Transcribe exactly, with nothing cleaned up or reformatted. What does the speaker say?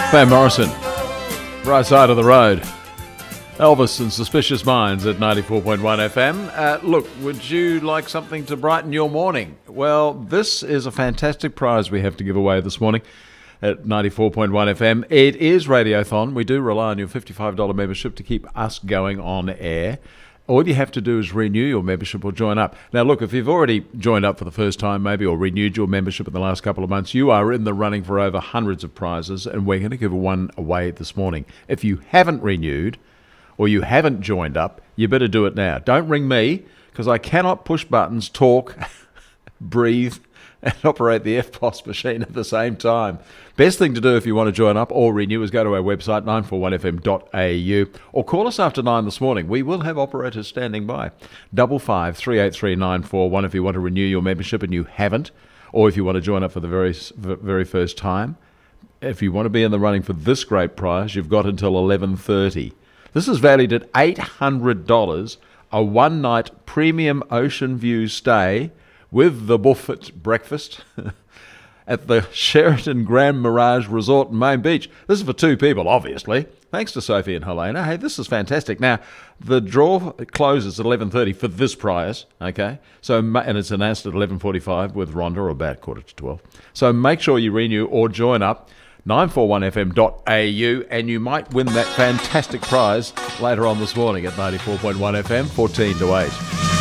Van Morrison, right side of the road. Elvis and Suspicious Minds at ninety-four point one F M. Uh, look, would you like something to brighten your morning? Well, this is a fantastic prize we have to give away this morning at ninety-four point one F M. It is Radiothon. We do rely on your fifty-five dollars membership to keep us going on air. All you have to do is renew your membership or join up. Now, look, if you've already joined up for the first time maybe or renewed your membership in the last couple of months, you are in the running for over hundreds of prizes, and we're going to give one away this morning. If you haven't renewed or you haven't joined up, you better do it now. Don't ring me, because I cannot push buttons, talk, breathe, and operate the F P O S machine at the same time. Best thing to do if you want to join up or renew is go to our website, nine four one F M dot A U, or call us after nine this morning. We will have operators standing by. Double five three eight three nine four one if you want to renew your membership and you haven't, or if you want to join up for the very very first time. If you want to be in the running for this great prize, you've got until eleven thirty. This is valued at eight hundred dollars, a one-night premium ocean view stay with the buffet breakfast at the Sheraton Grand Mirage Resort in Main Beach. This is for two people, obviously. Thanks to Sophie and Helena. Hey, this is fantastic. Now, the draw closes at eleven thirty for this prize, okay? So, and it's announced at eleven forty-five with Rhonda, or about quarter to twelve. So make sure you renew or join up, nine four one F M dot A U, and you might win that fantastic prize later on this morning at ninety-four point one F M, fourteen to eight.